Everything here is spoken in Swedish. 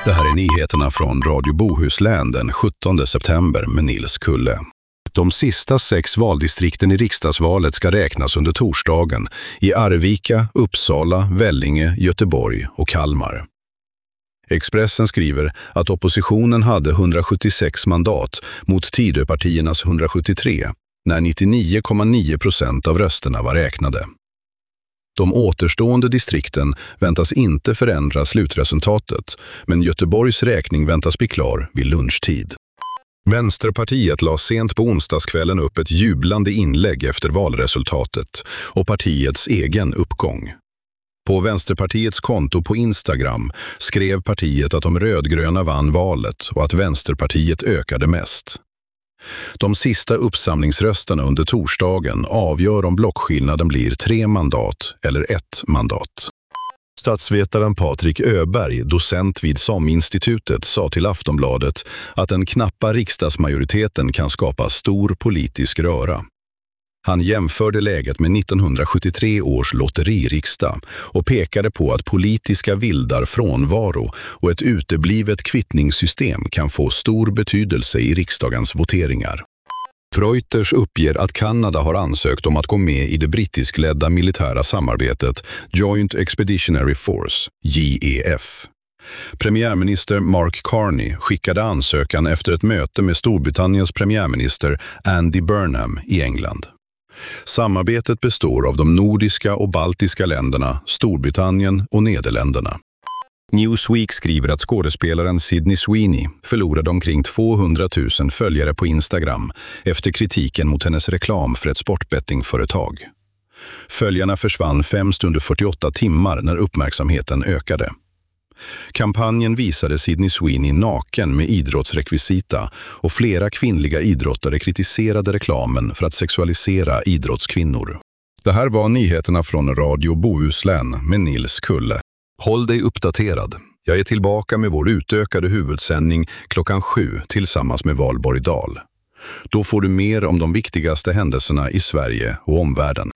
Det här är nyheterna från Radio Bohuslän den 17 september med Nils Kulle. De sista 6 valdistrikten i riksdagsvalet ska räknas under torsdagen i Arvika, Uppsala, Vellinge, Göteborg och Kalmar. Expressen skriver att oppositionen hade 176 mandat mot Tidöpartiernas 173 när 99,9% av rösterna var räknade. De återstående distrikten väntas inte förändra slutresultatet, men Göteborgs räkning väntas bli klar vid lunchtid. Vänsterpartiet la sent på onsdagskvällen upp ett jublande inlägg efter valresultatet och partiets egen uppgång. På Vänsterpartiets konto på Instagram skrev partiet att de rödgröna vann valet och att Vänsterpartiet ökade mest. De sista uppsamlingsrösterna under torsdagen avgör om blockskillnaden blir 3 mandat eller 1 mandat. Statsvetaren Patrik Öberg, docent vid SAM-institutet, sa till Aftonbladet att den knappa riksdagsmajoriteten kan skapa stor politisk röra. Han jämförde läget med 1973 års lotteririksdag och pekade på att politiska vildar frånvaro och ett uteblivet kvittningssystem kan få stor betydelse i riksdagens voteringar. Reuters uppger att Kanada har ansökt om att gå med i det brittiskledda militära samarbetet Joint Expeditionary Force, JEF. Premiärminister Mark Carney skickade ansökan efter ett möte med Storbritanniens premiärminister Andy Burnham i England. Samarbetet består av de nordiska och baltiska länderna, Storbritannien och Nederländerna. Newsweek skriver att skådespelaren Sydney Sweeney förlorade omkring 200 000 följare på Instagram efter kritiken mot hennes reklam för ett sportbettingföretag. Följarna försvann främst under 48 timmar när uppmärksamheten ökade. Kampanjen visade Sydney Sweeney naken med idrottsrekvisita och flera kvinnliga idrottare kritiserade reklamen för att sexualisera idrottskvinnor. Det här var nyheterna från Radio Bohuslän med Nils Kulle. Håll dig uppdaterad. Jag är tillbaka med vår utökade huvudsändning klockan 7 tillsammans med Valborg Dahl. Då får du mer om de viktigaste händelserna i Sverige och omvärlden.